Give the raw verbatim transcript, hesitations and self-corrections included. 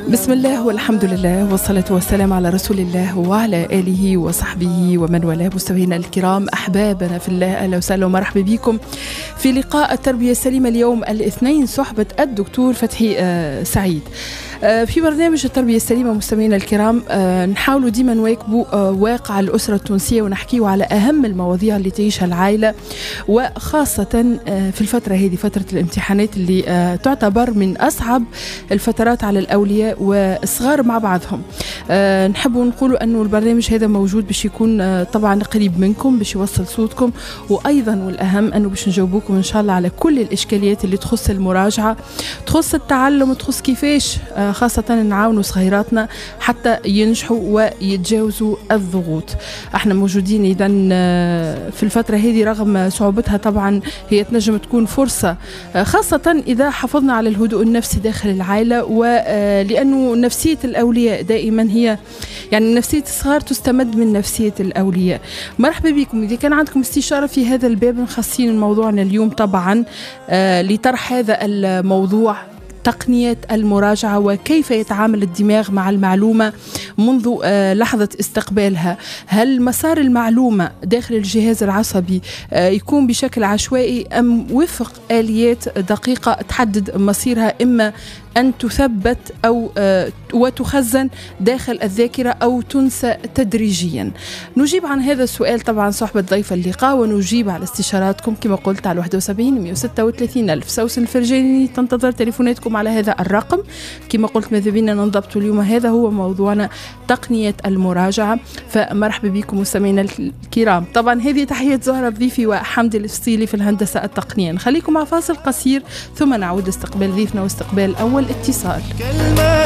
بسم الله والحمد لله والصلاة والسلام على رسول الله وعلى آله وصحبه ومن والاه. مستمعينا الكرام أحبابنا في الله، أهلا وسهلا ومرحبا بكم في لقاء التربية السليمة اليوم الاثنين، صحبة الدكتور فتحي سعيد في برنامج التربية السليمة. مستمعينا الكرام نحاولوا ديما نواكبوا واقع الأسرة التونسية ونحكيوا على أهم المواضيع اللي تعيشها العائلة، وخاصة في الفترة هذه فترة الامتحانات اللي تعتبر من أصعب الفترات على الأولياء والصغار مع بعضهم. نحبوا نقولوا أنه البرنامج هذا موجود باش يكون طبعا قريب منكم، باش يوصل صوتكم، وأيضا والأهم أنه باش نجاوبوكم إن شاء الله على كل الإشكاليات اللي تخص المراجعة، تخص التعلم، وتخص كيفاش خاصة نعاونوا صغيراتنا حتى ينجحوا ويتجاوزوا الضغوط. احنا موجودين إذن في الفترة هذه رغم صعوبتها، طبعا هي تنجم تكون فرصة، خاصة إذا حافظنا على الهدوء النفسي داخل العائلة، ولأنه نفسية الأولياء دائما هي يعني نفسية الصغار تستمد من نفسية الأولياء. مرحبا بكم. إذا كان عندكم استشارة في هذا الباب نخصين موضوعنا اليوم طبعا لطرح هذا الموضوع، تقنية المراجعة وكيف يتعامل الدماغ مع المعلومة منذ لحظة استقبالها. هل مسار المعلومة داخل الجهاز العصبي يكون بشكل عشوائي أم وفق آليات دقيقة تحدد مصيرها، إما أن تثبت أو وتخزن داخل الذاكرة أو تنسى تدريجيا؟ نجيب عن هذا السؤال طبعا صحبة ضيف اللقاء، ونجيب على استشاراتكم كما قلت على واحد وسبعين مئة وستة وثلاثين ألف. سوسن الفرجاني تنتظر تليفوناتكم على هذا الرقم. كما قلت ماذا بينا ننضبط اليوم، هذا هو موضوعنا تقنية المراجعة. فمرحبا بكم مستمعينا الكرام. طبعا هذه تحية زهرة بضيفي وحمد الفصيلي في الهندسة التقنية. نخليكم مع فاصل قصير ثم نعود لاستقبال ضيفنا واستقبال أول اتصال.